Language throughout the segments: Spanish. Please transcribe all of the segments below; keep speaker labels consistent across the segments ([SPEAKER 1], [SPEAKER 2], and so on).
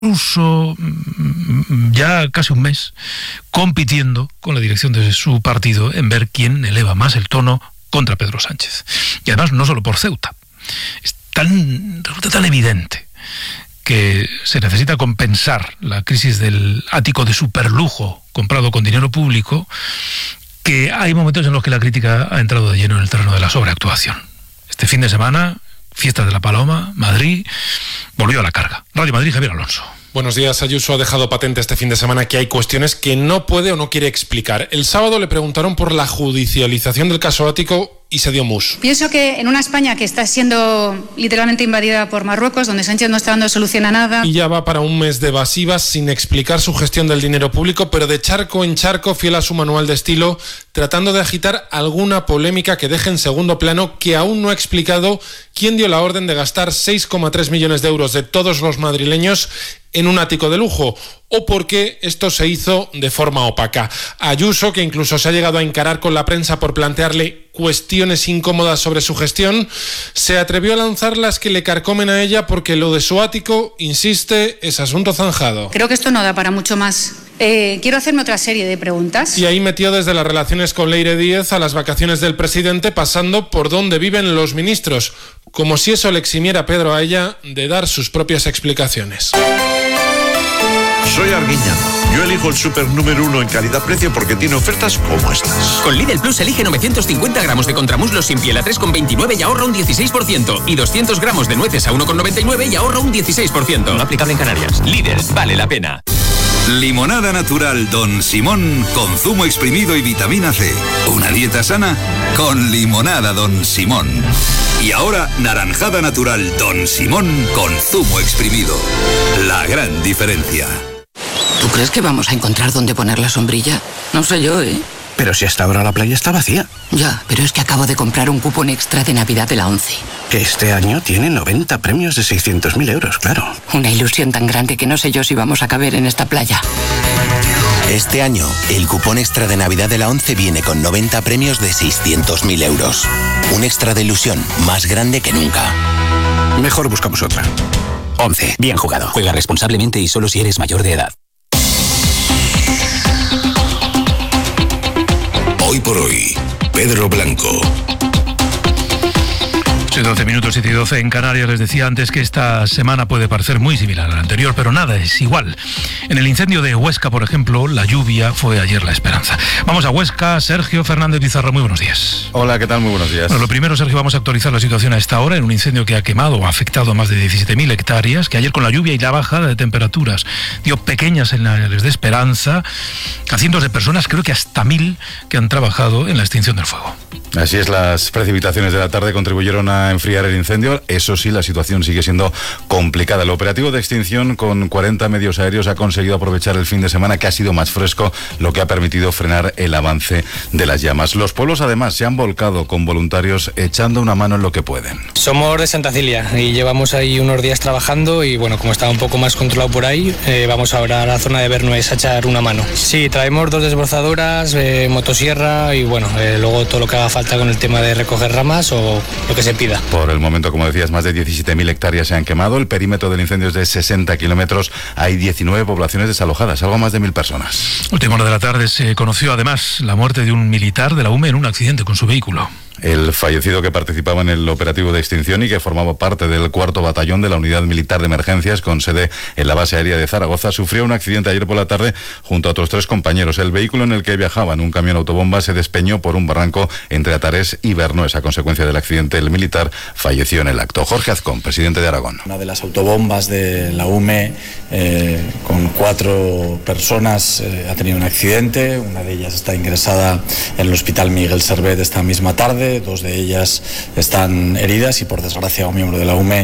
[SPEAKER 1] incluso ya casi un mes compitiendo con la dirección de su partido en ver quién eleva más el tono contra Pedro Sánchez. Y además no solo por Ceuta. Resulta tan evidente que se necesita compensar la crisis del ático de superlujo comprado con dinero público, que hay momentos en los que la crítica ha entrado de lleno en el terreno de la sobreactuación. Este fin de semana, Fiesta de la Paloma, Madrid, volvió a la carga. Radio Madrid, Javier Alonso.
[SPEAKER 2] Buenos días. Ayuso ha dejado patente este fin de semana que hay cuestiones que no puede o no quiere explicar. El sábado le preguntaron por la judicialización del caso ático y se dio mus.
[SPEAKER 3] Pienso que en una España que está siendo literalmente invadida por Marruecos, donde Sánchez no está dando solución a nada.
[SPEAKER 2] Y ya va para un mes de evasivas sin explicar su gestión del dinero público, pero de charco en charco, fiel a su manual de estilo, tratando de agitar alguna polémica que deje en segundo plano, que aún no ha explicado quién dio la orden de gastar 6,3 millones de euros de todos los madrileños en un ático de lujo, o por qué esto se hizo de forma opaca. Ayuso, que incluso se ha llegado a encarar con la prensa por plantearle cuestiones incómodas sobre su gestión, se atrevió a lanzar las que le carcomen a ella porque lo de su ático, insiste, es asunto zanjado.
[SPEAKER 3] Creo que esto no da para mucho más. Quiero hacerme otra serie de preguntas.
[SPEAKER 2] Y ahí metió desde las relaciones con Leire Díez a las vacaciones del presidente, pasando por dónde viven los ministros, como si eso le eximiera a Pedro a ella de dar sus propias explicaciones.
[SPEAKER 4] Soy Arguiñano. Yo elijo el súper número 1 en calidad-precio porque tiene ofertas como estas.
[SPEAKER 5] Con Lidl Plus elige 950 gramos de contramuslos sin piel a 3,29 y ahorra un 16%. Y 200 gramos de nueces a 1,99 y ahorra un 16%. No aplicable en Canarias. Lidl, vale la pena.
[SPEAKER 6] Limonada natural Don Simón con zumo exprimido y vitamina C. Una dieta sana con limonada Don Simón. Y ahora naranjada natural Don Simón con zumo exprimido. La gran diferencia.
[SPEAKER 7] ¿Tú crees que vamos a encontrar dónde poner la sombrilla? No sé yo, ¿eh?
[SPEAKER 8] Pero si hasta ahora la playa está vacía.
[SPEAKER 7] Ya, pero es que acabo de comprar un cupón extra de Navidad de la ONCE.
[SPEAKER 8] Que este año tiene 90 premios de 600.000 euros, claro.
[SPEAKER 7] Una ilusión tan grande que no sé yo si vamos a caber en esta playa.
[SPEAKER 9] Este año, el cupón extra de Navidad de la ONCE viene con 90 premios de 600.000 euros. Un extra de ilusión más grande que nunca.
[SPEAKER 8] Mejor buscamos otra. ONCE, bien jugado.
[SPEAKER 5] Juega responsablemente y solo si eres mayor de edad.
[SPEAKER 6] Hoy por hoy, Pedro Blanco.
[SPEAKER 1] 12 minutos, 7 y 12 en Canarias. Les decía antes que esta semana puede parecer muy similar a la anterior, pero nada es igual. En el incendio de Huesca, por ejemplo, la lluvia fue ayer la esperanza. Vamos a Huesca. Sergio Fernández Pizarro, muy buenos días.
[SPEAKER 10] Hola, ¿qué tal? Muy buenos días.
[SPEAKER 1] Bueno, lo primero, Sergio, vamos a actualizar la situación a esta hora en un incendio que ha quemado o ha afectado a más de 17.000 hectáreas, que ayer con la lluvia y la bajada de temperaturas dio pequeñas señales de esperanza a cientos de personas, creo que hasta 1.000, que han trabajado en la extinción del fuego.
[SPEAKER 10] Así es, las precipitaciones de la tarde contribuyeron a enfriar el incendio. Eso sí, la situación sigue siendo complicada. El operativo de extinción con 40 medios aéreos ha conseguido aprovechar el fin de semana, que ha sido más fresco, lo que ha permitido frenar el avance de las llamas. Los pueblos además se han volcado con voluntarios echando una mano en lo que pueden.
[SPEAKER 11] Somos de Santa Cilia y llevamos ahí unos días trabajando y bueno, como está un poco más controlado por ahí, vamos ahora a la zona de Bernués a echar una mano. Sí, traemos 2 desbrozadoras, motosierra y bueno, luego todo lo que haga falta con el tema de recoger ramas o lo que se pida.
[SPEAKER 10] Por el momento, como decías, más de 17.000 hectáreas se han quemado. El perímetro del incendio es de 60 kilómetros. Hay 19 poblaciones desalojadas, algo más de 1.000 personas.
[SPEAKER 1] Última hora de la tarde se conoció además la muerte de un militar de la UME en un accidente con su vehículo.
[SPEAKER 10] El fallecido, que participaba en el operativo de extinción y que formaba parte del 4º Batallón de la Unidad Militar de Emergencias con sede en la base aérea de Zaragoza, sufrió un accidente ayer por la tarde junto a otros 3 compañeros. El vehículo en el que viajaban, un camión autobomba, se despeñó por un barranco entre Atares y Bernués. A consecuencia del accidente, el militar falleció en el acto. Jorge Azcón, presidente de Aragón.
[SPEAKER 12] Una de las autobombas de la UME con 4 personas ha tenido un accidente. Una de ellas está ingresada en el Hospital Miguel Servet esta misma tarde. 2 de ellas están heridas y por desgracia un miembro de la UME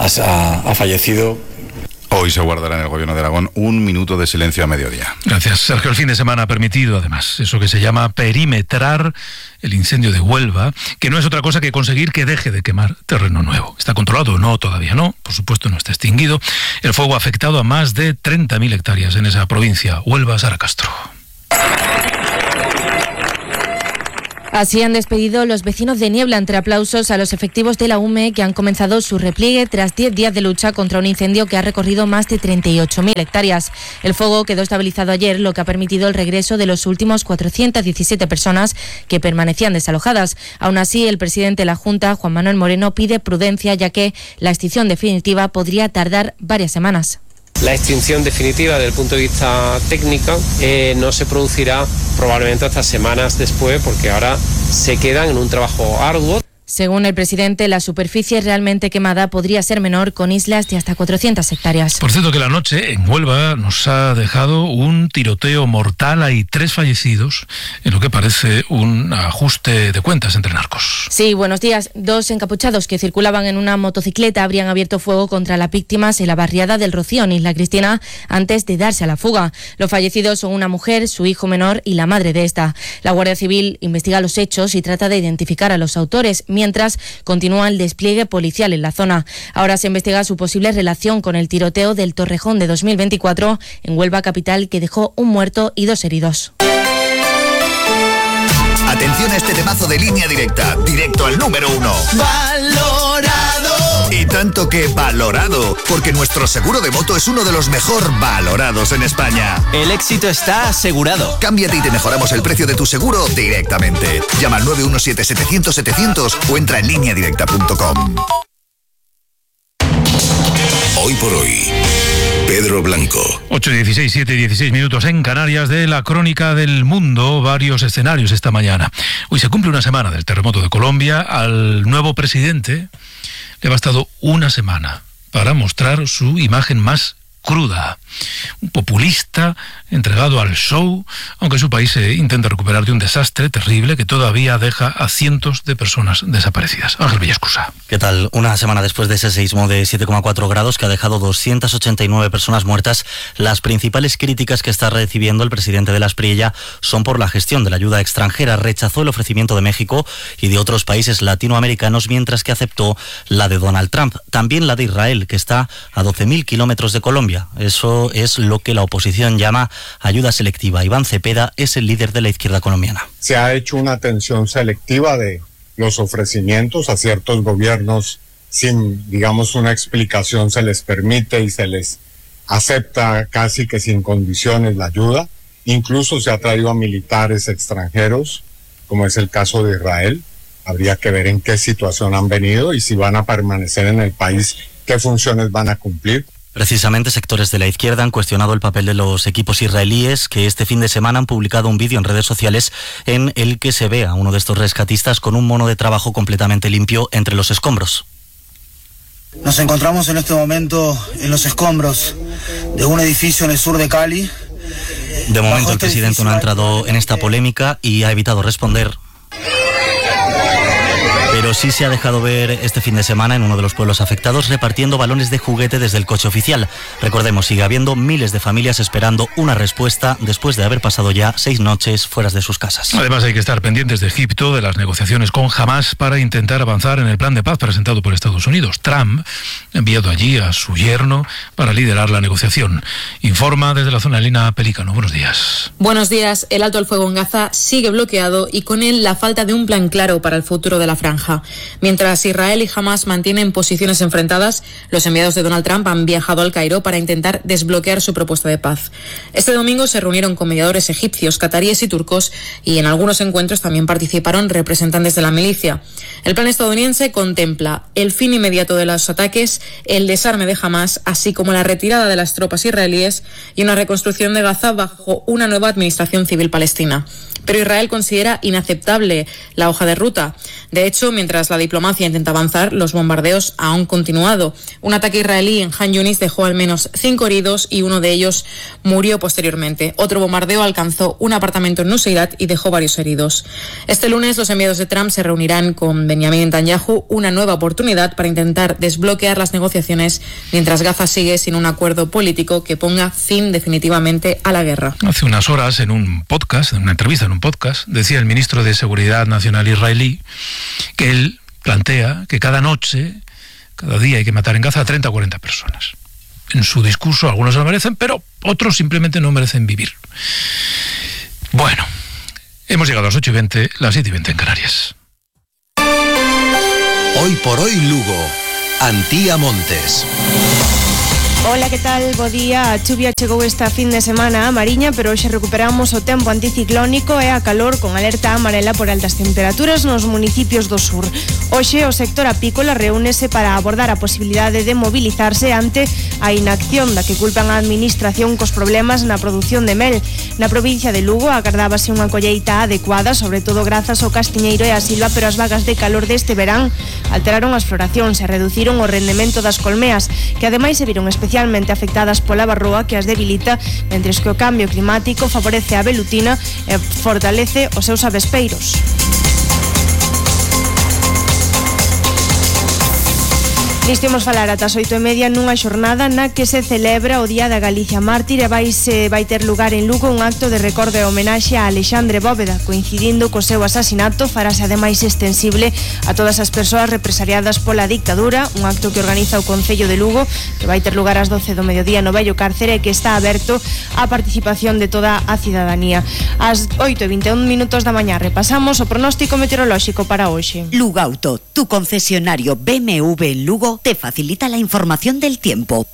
[SPEAKER 12] ha fallecido.
[SPEAKER 10] Hoy se guardará en el Gobierno de Aragón un minuto de silencio a mediodía.
[SPEAKER 1] Gracias, Sergio. El fin de semana ha permitido, además, eso que se llama perimetrar el incendio de Huelva, que no es otra cosa que conseguir que deje de quemar terreno nuevo. ¿Está controlado? No, todavía no. Por supuesto, no está extinguido. El fuego ha afectado a más de 30.000 hectáreas en esa provincia. Huelva, Sara Castro.
[SPEAKER 13] Así han despedido los vecinos de Niebla entre aplausos a los efectivos de la UME, que han comenzado su repliegue tras 10 días de lucha contra un incendio que ha recorrido más de 38.000 hectáreas. El fuego quedó estabilizado ayer, lo que ha permitido el regreso de los últimos 417 personas que permanecían desalojadas. Aún así, el presidente de la Junta, Juan Manuel Moreno, pide prudencia, ya que la extinción definitiva podría tardar varias semanas.
[SPEAKER 14] La extinción definitiva desde el punto de vista técnico no se producirá probablemente hasta semanas después, porque ahora se quedan en un trabajo arduo.
[SPEAKER 13] Según el presidente, la superficie realmente quemada podría ser menor, con islas de hasta 400 hectáreas.
[SPEAKER 1] Por cierto, que la noche en Huelva nos ha dejado un tiroteo mortal. Hay 3 fallecidos en lo que parece un ajuste de cuentas entre narcos.
[SPEAKER 13] Sí, buenos días. 2 encapuchados que circulaban en una motocicleta habrían abierto fuego contra las víctimas en la barriada del Rocío, en Isla Cristina, antes de darse a la fuga. Los fallecidos son una mujer, su hijo menor y la madre de esta. La Guardia Civil investiga los hechos y trata de identificar a los autores, mientras continúa el despliegue policial en la zona. Ahora se investiga su posible relación con el tiroteo del Torrejón de 2024 en Huelva capital, que dejó un muerto y 2 heridos.
[SPEAKER 15] Atención a este temazo de Línea Directa, directo al número 1. ¡Valorado! Y tanto que valorado, porque nuestro seguro de moto es uno de los mejor valorados en España.
[SPEAKER 16] El éxito está asegurado.
[SPEAKER 15] Cámbiate y te mejoramos el precio de tu seguro directamente. Llama al 917-700-700 o entra en lineadirecta.com.
[SPEAKER 6] Hoy por hoy, Pedro Blanco.
[SPEAKER 1] 8:16, 7:16 minutos en Canarias, de la crónica del mundo. Varios escenarios esta mañana. Hoy se cumple una semana del terremoto de Colombia. Al nuevo presidente le ha bastado una semana para mostrar su imagen más cruda. Un populista entregado al show, aunque su país se intenta recuperar de un desastre terrible que todavía deja a cientos de personas desaparecidas. Ángel Villascusa.
[SPEAKER 17] ¿Qué tal? Una semana después de ese seísmo de 7,4 grados que ha dejado 289 personas muertas, las principales críticas que está recibiendo el presidente de la Aspriella son por la gestión de la ayuda extranjera. Rechazó el ofrecimiento de México y de otros países latinoamericanos, mientras que aceptó la de Donald Trump. También la de Israel, que está a 12.000 kilómetros de Colombia. Eso es lo que la oposición llama ayuda selectiva. Iván Cepeda es el líder de la izquierda colombiana.
[SPEAKER 18] Se ha hecho una atención selectiva de los ofrecimientos a ciertos gobiernos sin, digamos, una explicación. Se les permite y se les acepta casi que sin condiciones la ayuda. Incluso se ha traído a militares extranjeros, como es el caso de Israel. Habría que ver en qué situación han venido y si van a permanecer en el país, qué funciones van a cumplir.
[SPEAKER 17] Precisamente sectores de la izquierda han cuestionado el papel de los equipos israelíes, que este fin de semana han publicado un vídeo en redes sociales en el que se ve a uno de estos rescatistas con un mono de trabajo completamente limpio entre los escombros.
[SPEAKER 19] Nos encontramos en este momento en los escombros de un edificio en el sur de Cali.
[SPEAKER 17] De momento el presidente no ha entrado en esta polémica y ha evitado responder. Pero sí se ha dejado ver este fin de semana en uno de los pueblos afectados repartiendo balones de juguete desde el coche oficial. Recordemos, sigue habiendo miles de familias esperando una respuesta después de haber pasado ya 6 noches fuera de sus casas.
[SPEAKER 1] Además, hay que estar pendientes de Egipto, de las negociaciones con Hamás para intentar avanzar en el plan de paz presentado por Estados Unidos. Trump ha enviado allí a su yerno para liderar la negociación. Informa desde la zona Elena Pelícano. Buenos días.
[SPEAKER 20] Buenos días. El alto al fuego en Gaza sigue bloqueado y con él la falta de un plan claro para el futuro de la franja. Mientras Israel y Hamás mantienen posiciones enfrentadas, los enviados de Donald Trump han viajado al Cairo para intentar desbloquear su propuesta de paz. Este domingo se reunieron con mediadores egipcios, cataríes y turcos, y en algunos encuentros también participaron representantes de la milicia. El plan estadounidense contempla el fin inmediato de los ataques, el desarme de Hamás, así como la retirada de las tropas israelíes y una reconstrucción de Gaza bajo una nueva administración civil palestina. Pero Israel considera inaceptable la hoja de ruta. De hecho, mientras la diplomacia intenta avanzar, los bombardeos han continuado. Un ataque israelí en Han Yunis dejó al menos 5 heridos y uno de ellos murió posteriormente. Otro bombardeo alcanzó un apartamento en Nuseirat y dejó varios heridos. Este lunes los enviados de Trump se reunirán con Benjamin Netanyahu, una nueva oportunidad para intentar desbloquear las negociaciones mientras Gaza sigue sin un acuerdo político que ponga fin definitivamente a la guerra.
[SPEAKER 1] Hace unas horas, en un podcast, en una entrevista en un podcast, decía el ministro de Seguridad Nacional israelí que él plantea que cada noche, cada día hay que matar en Gaza a 30 o 40 personas. En su discurso algunos lo merecen, pero otros simplemente no merecen vivir. Bueno, Hemos llegado a las 8:20, las 7:20 en Canarias.
[SPEAKER 15] Hoy por hoy Lugo. Antía Montes.
[SPEAKER 21] Ola, que tal? Bo día. A chuvia chegou esta fin de semana a Mariña, pero hoxe recuperamos o tempo anticiclónico e a calor con alerta amarela por altas temperaturas nos municipios do sur. Hoxe o sector apícola reúnese para abordar a posibilidade de mobilizarse ante a inacción da que culpan a administración cos problemas na produción de mel. Na provincia de Lugo agardábase unha colleita adecuada, sobre todo grazas ao castiñeiro e a silva, pero as vagas de calor deste verán alteraron as floracións e reduciron o rendemento das colmeas, que ademais se viron especialmente afectadas pola barroa que as debilita, mentres que o cambio climático favorece a velutina e fortalece os seus avespeiros. Imos falar ata as 8:30 nunha xornada na que se celebra o Día da Galicia Mártir e vai ter lugar en Lugo un acto de recordo e homenaxe a Alexandre Bóveda. Coincidindo co seu asasinato, farase ademais extensible a todas as persoas represaliadas pola dictadura, un acto que organiza o Concello de Lugo, que vai ter lugar ás 12 do mediodía no Vello Cárcere e que está aberto á participación de toda a cidadanía. Ás 8:21 da mañá repasamos o pronóstico meteorolóxico para hoxe.
[SPEAKER 22] Lugauto, tu concesionario BMW en Lugo, te facilita la información del tiempo.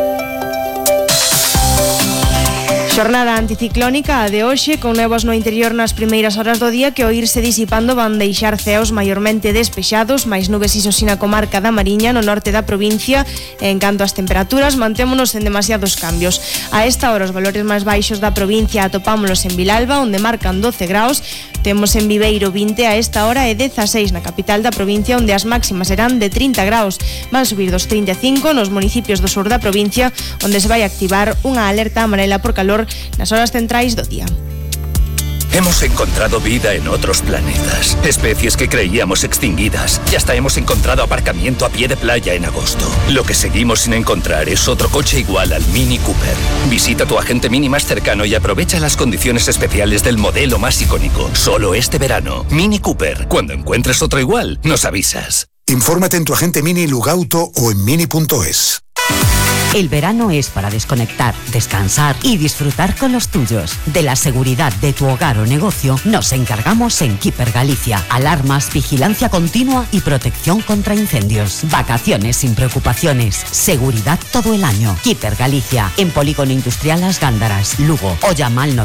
[SPEAKER 21] Xornada anticiclónica a de hoxe, con néboas no interior nas primeiras horas do día que ao irse disipando van deixar ceos maiormente despexados, máis nubes iso si na comarca da Mariña, no norte da provincia. En canto ás temperaturas, mantémonos en demasiados cambios. A esta hora os valores máis baixos da provincia atopámonos en Vilalba, onde marcan 12 graus, temos en Viveiro 20 a esta hora e 16 na capital da provincia, onde as máximas serán de 30 graus. Van subir dos 35 nos municipios do sur da provincia, onde se vai activar unha alerta amarela por calor nas horas centrais do día.
[SPEAKER 23] Hemos encontrado vida en otros planetas, especies que creíamos extinguidas, y hasta hemos encontrado aparcamiento a pie de playa en agosto. Lo que seguimos sin encontrar es otro coche igual al Mini Cooper. Visita tu agente Mini más cercano y aprovecha las condiciones especiales del modelo más icónico. Solo este verano. Mini Cooper. Cuando encuentres otro igual, nos avisas.
[SPEAKER 24] Infórmate en tu agente Mini Lugauto o en mini.es.
[SPEAKER 22] El verano es para desconectar, descansar y disfrutar con los tuyos. De la seguridad de tu hogar o negocio nos encargamos en Keeper Galicia. Alarmas, vigilancia continua y protección contra incendios. Vacaciones sin preocupaciones. Seguridad todo el año. Keeper Galicia, en Polígono Industrial Las Gándaras, Lugo. O llama al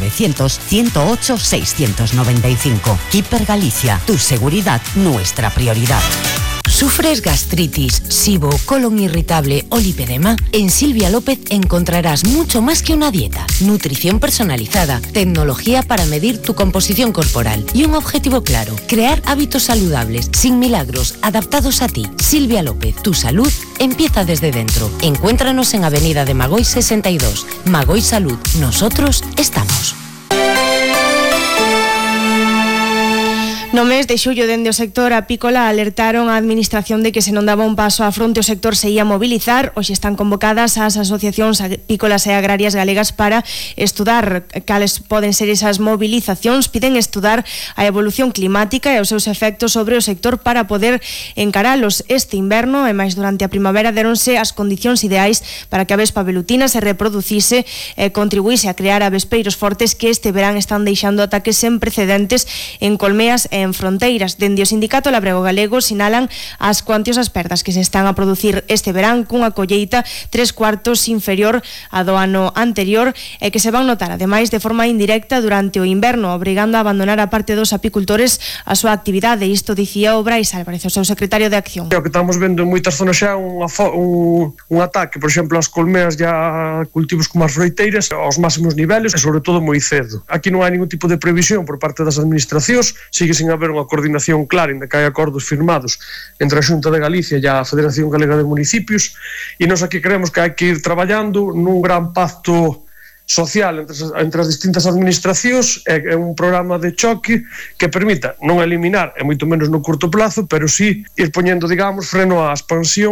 [SPEAKER 22] 900-108-695. Keeper Galicia, tu seguridad, nuestra prioridad.
[SPEAKER 25] ¿Sufres gastritis, SIBO, colon irritable o lipedema? En Silvia López encontrarás mucho más que una dieta, nutrición personalizada, tecnología para medir tu composición corporal y un objetivo claro, crear hábitos saludables, sin milagros, adaptados a ti. Silvia López, tu salud empieza desde dentro. Encuéntranos en Avenida de Magoi 62. Magoi Salud, nosotros estamos.
[SPEAKER 21] No mes de xullo, dende o sector apícola alertaron a administración de que se non daba un paso á fronte o sector se ia mobilizar. Hoxe están convocadas as asociacións apícolas e agrarias galegas para estudar cales poden ser esas movilizacións. Piden estudar a evolución climática e os seus efectos sobre o sector para poder encaralos este inverno, e máis durante a primavera deronse as condicións ideais para que a vespa velutina se reproducise e contribuíse a crear avespeiros fortes que este verán están deixando ataques sen precedentes en colmeas e en fronteiras. Dende o Sindicato Labrego Galego sinalan as cuantiosas perdas que se están a producir este verán cunha colleita 3/4 inferior a do ano anterior e que se van notar ademais de forma indirecta durante o inverno, obrigando a abandonar a parte dos apicultores a súa actividade. Isto dicía o Brais Álvarez, o seu secretario de Acción.
[SPEAKER 26] O que estamos vendo en moitas zonas xa un ataque, por exemplo, as colmeas ya cultivos como as froiteiras aos máximos niveles e sobre todo moi cedo. Aquí non hai ningún tipo de previsión por parte das administracións, sigue sin haber unha coordinación clara, ainda que hai acordos firmados entre a Xunta de Galicia e a Federación Galega de Municipios, e nós aquí creemos que hai que ir traballando nun gran pacto social entre as distintas administracións e un programa de choque que permita non eliminar, e moito menos no curto plazo, pero sí ir poñendo, digamos, freno á expansión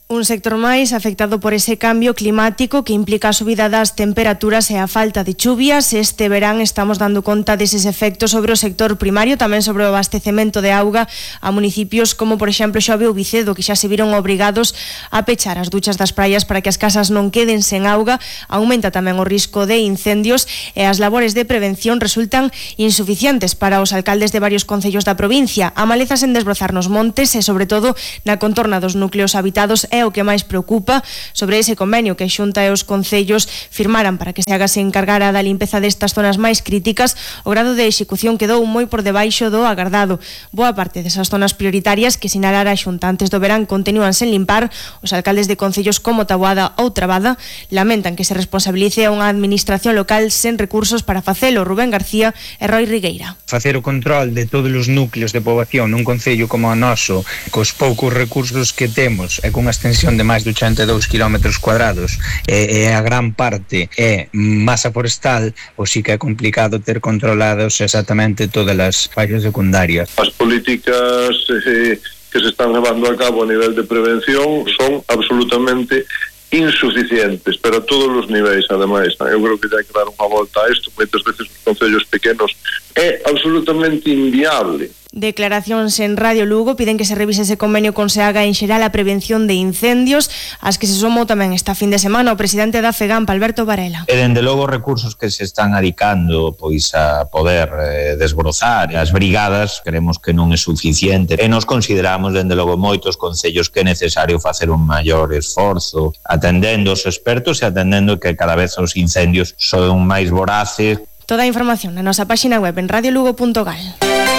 [SPEAKER 21] Un sector máis afectado por ese cambio climático que implica a subida das temperaturas e a falta de chuvias. Este verán estamos dando conta deses efectos sobre o sector primario, tamén sobre o abastecemento de auga a municipios como, por exemplo, Xove ou Vicedo, que xa se viron obrigados a pechar as duchas das praias para que as casas non queden sen auga. Aumenta tamén o risco de incendios e as labores de prevención resultan insuficientes para os alcaldes de varios concellos da provincia. A maleza sen desbrozar nos montes e, sobre todo, na contorna dos núcleos habitados é o que máis preocupa. Sobre ese convenio que a Xunta e os concellos firmaran para que se haga se encargara da limpeza destas zonas máis críticas, o grado de execución quedou moi por debaixo do agardado. Boa parte desas zonas prioritarias que sinalara a Xunta antes do verán continúan sen limpar. Os alcaldes de concellos como Taboada ou Trabada lamentan que se responsabilice a unha administración local sen recursos para facelo. Rubén García e Roy Rigueira.
[SPEAKER 2] Facer o control de todos os núcleos de poboación nun concello como o noso, cos poucos recursos que temos e cunha extensión de máis de 82 km cuadrados e a gran parte é masa forestal, ou sí que é complicado ter controlados exactamente todas as faixas secundarias.
[SPEAKER 3] As políticas que se están levando a cabo a nivel de prevención son absolutamente insuficientes, pero a todos os niveis, ademais. Eu creo que hai que dar unha volta a isto. Moitas veces os concellos pequenos é absolutamente inviable.
[SPEAKER 21] Declaracións en Radio Lugo piden que se revise ese convenio con SEAGA en xeral a prevención de incendios, as que se sumou tamén esta fin de semana o presidente da FEGAMP, Alberto Varela.
[SPEAKER 4] E dende logo recursos que se están adicando pois a poder desbrozar as brigadas, creemos que non é suficiente e nos consideramos dende logo moitos concellos que é necesario facer un maior esforzo atendendo os expertos e atendendo que cada vez os incendios son máis voraces.
[SPEAKER 21] Toda a información na nosa páxina web en radiolugo.gal.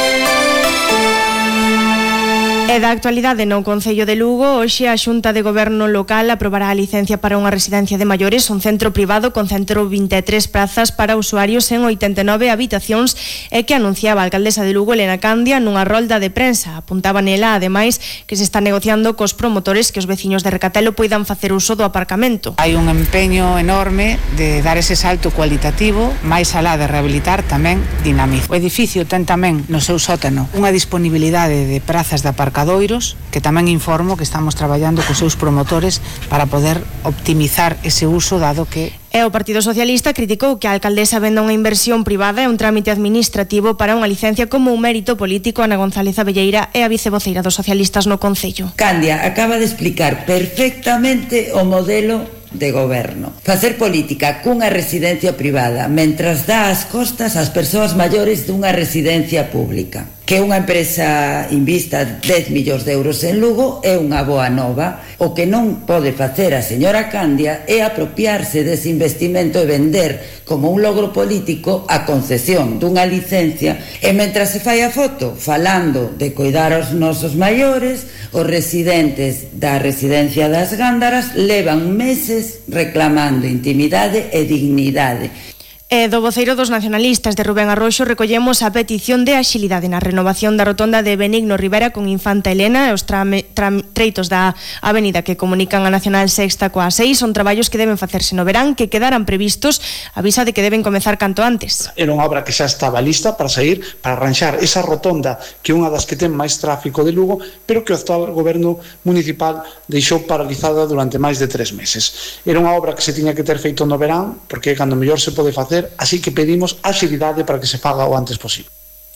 [SPEAKER 21] E da actualidade no Concello de Lugo, hoxe a Xunta de Goberno local aprobará a licencia para unha residencia de maiores, un centro privado con 123 prazas para usuarios en 89 habitacións e que anunciaba a alcaldesa de Lugo, Elena Candia, nunha rolda de prensa. Apuntaba nela, ademais, que se está negociando cos promotores que os veciños de Recatelo poidan facer uso do aparcamento.
[SPEAKER 7] Hai un empeño enorme de dar ese salto cualitativo, máis alá de rehabilitar tamén dinamizo. O edificio ten tamén no seu sótano unha disponibilidade de prazas de aparcamento que tamén informo que estamos traballando cos seus promotores para poder optimizar ese uso, dado que...
[SPEAKER 21] E o Partido Socialista criticou que a alcaldesa venda unha inversión privada e un trámite administrativo para unha licencia como un mérito político. Ana González Abelleira é a vicevoceira dos socialistas no Concello.
[SPEAKER 8] Candia acaba de explicar perfectamente o modelo de goberno. Facer política cunha residencia privada mentras dá as costas ás persoas maiores dunha residencia pública. Que unha empresa invista 10 millóns de euros en Lugo é unha boa nova. O que non pode facer a señora Candia é apropiarse dese investimento e vender como un logro político a concesión dunha licencia e mentras se fai a foto falando de coidar aos nosos maiores, os residentes da residencia das Gándaras levan meses reclamando intimidade e dignidade.
[SPEAKER 21] E do voceiro dos nacionalistas de Rubén Arroxo recollemos a petición de axilidade na renovación da rotonda de Benigno Rivera con Infanta Elena e os treitos da avenida que comunican a Nacional Sexta coa 6 son traballos que deben facerse no verán, que quedaran previstos, avisa de que deben comezar canto antes.
[SPEAKER 9] Era unha obra que xa estaba lista para sair, para arranxar esa rotonda que é unha das que ten máis tráfico de Lugo, pero que o actual goberno municipal deixou paralizada durante máis de 3 meses. Era unha obra que se tiña que ter feito no verán, porque é cando mellor se pode facer, así que pedimos axilidade para que se faga o antes posible.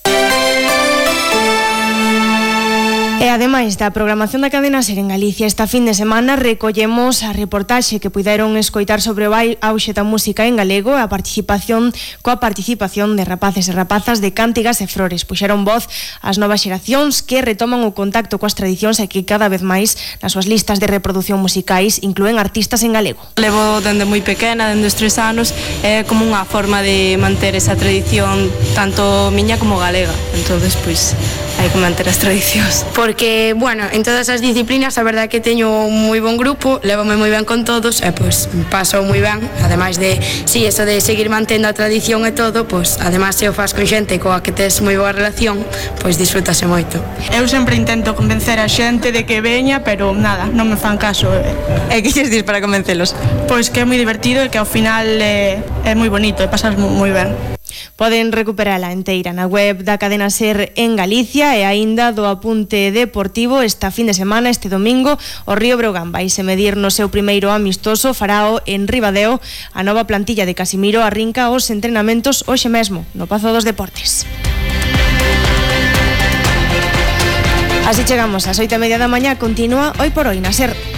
[SPEAKER 9] E ademais da programación da cadena SER en Galicia esta fin de semana, recollemos a reportaxe que puideron escoitar sobre o auxe da música en galego e coa participación de rapaces e rapazas de Cántigas e Flores. Puxeron voz ás novas xeracións que retoman o contacto coas tradicións e que cada vez máis nas súas listas de reproducción musicais inclúen artistas en galego.
[SPEAKER 27] Levo dende moi pequena, dende os 3 anos, é como unha forma de manter esa tradición tanto miña como galega. Entonces, pois, hai que manter as tradicións.
[SPEAKER 28] Porque, bueno, en todas as disciplinas a verdade que teño un moi bon grupo, levome moi ben con todos e pois paso moi ben, ademais de, si, eso de seguir mantendo a tradición e todo, pois ademais se o faz con xente coa que tes moi boa relación, pois disfrútase moito.
[SPEAKER 27] Eu sempre intento convencer a xente de que veña, pero nada, non me fan caso.
[SPEAKER 21] E que xes dis para convencelos?
[SPEAKER 27] Pois que é moi divertido e que ao final é moi bonito e pasas moi ben.
[SPEAKER 21] Poden recuperala enteira na web da cadena SER en Galicia e aínda do apunte deportivo esta fin de semana, este domingo, o Río Breogán vaise medir no seu primeiro amistoso farao en Ribadeo. A nova plantilla de Casimiro arrinca os entrenamentos hoxe mesmo no Pazo dos Deportes. Así chegamos ás 8:30 da mañá. Continúa Hoy por Hoy na SER.